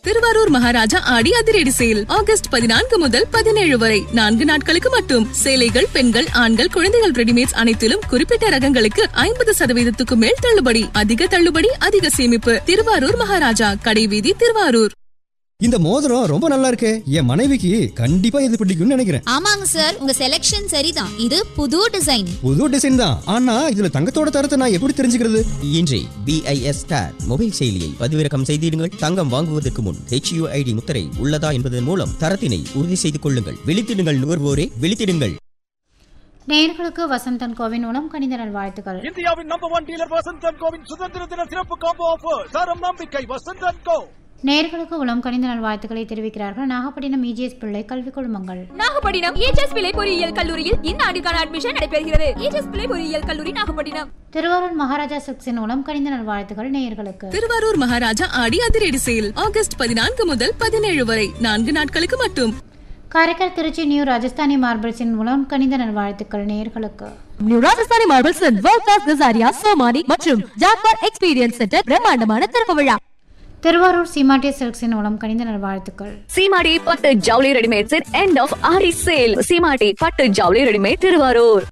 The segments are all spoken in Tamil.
திருவாரூர் மகாராஜா ஆடி அதிரடி சேல் ஆகஸ்ட் 14 முதல் 17 வரை 4 நாட்களுக்கு மட்டும். சேலைகள், பெண்கள், ஆண்கள், குழந்தைகள் ரெடிமேட்ஸ் அனைத்திலும் குறிப்பிட்ட ரகங்களுக்கு 50% மேல் தள்ளுபடி. அதிக தள்ளுபடி, அதிக சேமிப்பு. திருவாரூர் மகாராஜா, கடைவீதி, திருவாரூர். இந்த மோதிரம் ரொம்ப நல்லா இருக்கே, என் மனைவிக்கு கண்டிப்பா இது பிடிக்கும்னு நினைக்கிறேன். ஆமாங்க சார், உங்க செலக்ஷன் சரிதான். இது புது டிசைன். புது டிசைன் தான், ஆனா இதுல தங்கத்தோட தரத்தை நான் எப்படி தெரிஞ்சுக்கிறது? இன்றே BIS ஸ்டார் மொபைல் செயலியை பதிவிறக்கம் செய்திடுங்கள். தங்கம் வாங்குவதற்கு முன் HUID முத்திரை உள்ளதா என்பதன் மூலம் தரத்தினை உறுதி செய்து கொள்ளுங்கள். விழித்திடுங்கள் நுகர்வோரே, விழித்திடுங்கள். நேயர்களுக்கு வசந்தன் கோவின் மூலம் கணித நல்வாழ்த்துக்கள். இந்தியாவின் நம்பர் 1 டீலர் வசந்தன் கோவின் சுதந்திர தின சிறப்பு காம்போ ஆஃபர். தரம் நம்பிக்கை வசந்தன் கோ. நேயர்களுக்கு உளம் கணித நல்வாழ்த்துக்களை தெரிவிக்கிறார்கள் நாகப்பட்டினம் EGS பிள்ளை கல்வி குழுமங்கள். நாகப்பட்டினம் EGS பிள்ளை பொறியியல் கல்லூரியில் இந்த ஆண்டுக்கான அட்மிஷன் நடைபெறுகிறது. EGS பிள்ளை பொறியியல் கல்லூரி, நாகப்பட்டினம். திருவாரூர் மகாராஜா சில்க்ஸின் மூலம் கணித நல்வாழ்த்துக்கள் நேயர்களுக்கு. திருவாரூர் மகாராஜா ஆடி அதிரடி சேல் ஆகஸ்ட் 14 முதல் 17 வரை 4 நாட்களுக்கு மட்டும். காரைக்கால் திருச்சி நியூ ராஜஸ்தானி மார்பிள்ஸின் மூலம் கணித நல்வாழ்த்துக்கள் நேயர்களுக்கு. New Rajasthani marbles world class Kajaria, Somani மற்றும் ஜாக்வார் எக்ஸ்பீரியன்ஸ் சென்டர் பிரம்மாண்டமான திறப்பு விழா. திருவாரூர் சீமாட்டி சில்க்ஸின் மூலம் கணித நல்வாழ்த்துக்கள். சீமாட்டி பட்டு ஜவுளி readymades end of aari sale. சீமாட்டி பட்டு ஜவுளி ரெடிமேட், திருவாரூர்.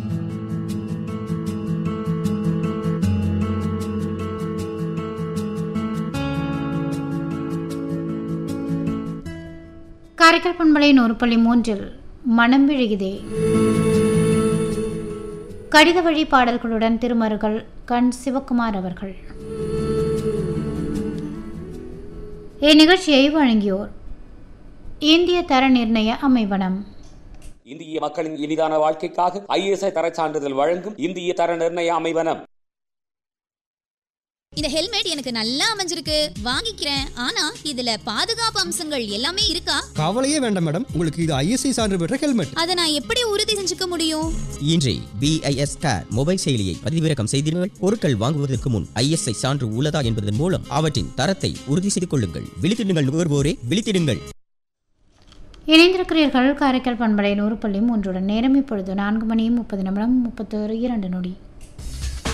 காரைக்கால் பண்பலை 100.3 மனம் விழுகுதே. கடித வழி பாடல்களுடன் திருமருகள் கண் சிவகுமார் அவர்கள். இந்நிகழ்ச்சியை வழங்கியோர் இந்திய தர நிர்ணய அமைவனம். இந்திய மக்களின் எளிதான வாழ்க்கைக்காக ISI தர சான்றிதழ் வழங்கும் இந்திய தர நிர்ணய அமைவனம். இந்த ஹெல்மெட் எனக்கு நல்லா அமைஞ்சிருக்கு, வாங்கிக்கிறேன். ஆனா இதுல பாதுகாப்பு அம்சங்கள் எல்லாமே இருக்கா? கவலையே வேண்டாம் மேடம், உங்களுக்கு இது ISI சான்று பெற்ற ஹெல்மெட். அதை நான் எப்படி உறுதி செஞ்சுக்க முடியும்? இன்றே BIS ஸ்டார் மொபைல் செயலியை பதிவிறக்கம் செய்திடுங்கள். பொருட்கள் வாங்குவதற்கு முன் ISI சான்று உள்ளதா என்பதன் மூலம் அவற்றின் தரத்தை உறுதி செய்து கொள்ளுங்கள். விழித்திடுங்கள் நுகர்வோரே, விழித்திடுங்கள். இணைந்திருக்கிறீர்கள் காரைக்கால் பண்பலை 100.3. நேரம் இப்பொழுது 4 மணி 30 நிமிடம் 32 நொடி.